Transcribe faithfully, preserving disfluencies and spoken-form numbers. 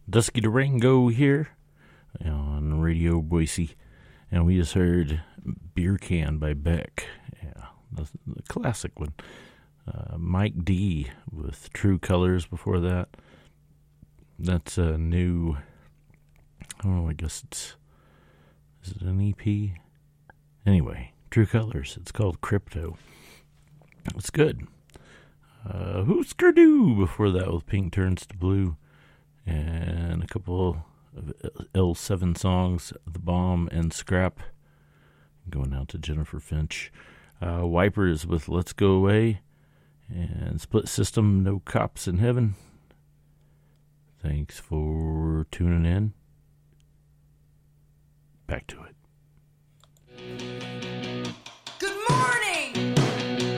Dusky Durango here on Radio Boise, and we just heard Beer Can by Beck. Yeah, the, the classic one. Uh, Mike D with True Colors before that. That's a new, oh, I guess it's, is it an E P? Anyway, True Colors. It's called Crypto. It's good. Uh, Husker Du before that with Pink Turns to Blue. And a couple of L seven songs, The Bomb and Scrap. Going out to Jennifer Finch. Uh, Wipers with Let's Go Away. And Split System, No Cops in Heaven. Thanks for tuning in. Back to it.